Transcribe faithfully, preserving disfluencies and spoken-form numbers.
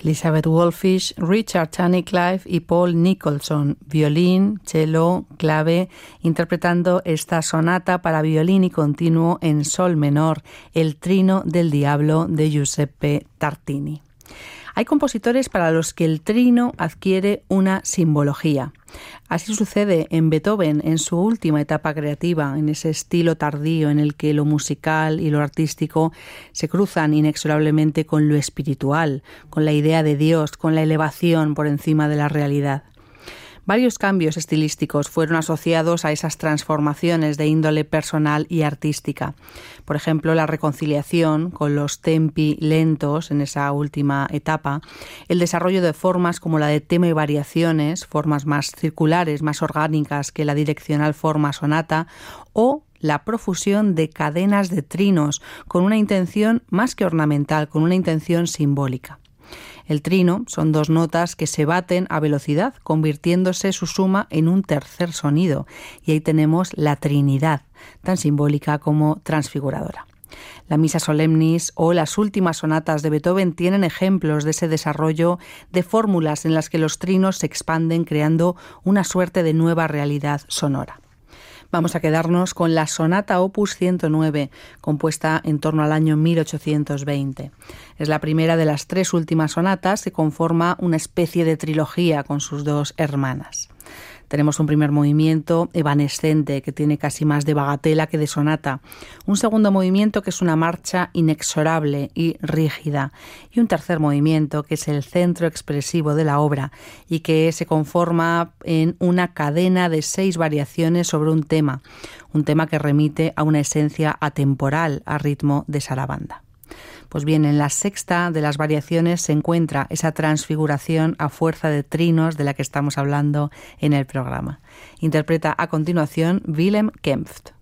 Elizabeth Wolfish, Richard Tunnicliffe y Paul Nicholson, violín, cello, clave, interpretando esta sonata para violín y continuo en sol menor, El Trino del Diablo de Giuseppe Tartini. Hay compositores para los que el trino adquiere una simbología. Así sucede en Beethoven en su última etapa creativa, en ese estilo tardío en el que lo musical y lo artístico se cruzan inexorablemente con lo espiritual, con la idea de Dios, con la elevación por encima de la realidad. Varios cambios estilísticos fueron asociados a esas transformaciones de índole personal y artística. Por ejemplo, la reconciliación con los tempi lentos en esa última etapa, el desarrollo de formas como la de tema y variaciones, formas más circulares, más orgánicas que la direccional forma sonata, o la profusión de cadenas de trinos con una intención más que ornamental, con una intención simbólica. El trino son dos notas que se baten a velocidad, convirtiéndose su suma en un tercer sonido. Y ahí tenemos la Trinidad, tan simbólica como transfiguradora. La Missa Solemnis o las últimas sonatas de Beethoven tienen ejemplos de ese desarrollo de fórmulas en las que los trinos se expanden creando una suerte de nueva realidad sonora. Vamos a quedarnos con la sonata opus ciento nueve, compuesta en torno al año mil ochocientos veinte. Es la primera de las tres últimas sonatas que conforma una especie de trilogía con sus dos hermanas. Tenemos un primer movimiento evanescente que tiene casi más de bagatela que de sonata, un segundo movimiento que es una marcha inexorable y rígida y un tercer movimiento que es el centro expresivo de la obra y que se conforma en una cadena de seis variaciones sobre un tema, un tema que remite a una esencia atemporal a ritmo de sarabanda. Pues bien, en la sexta de las variaciones se encuentra esa transfiguración a fuerza de trinos de la que estamos hablando en el programa. Interpreta a continuación Wilhelm Kempff.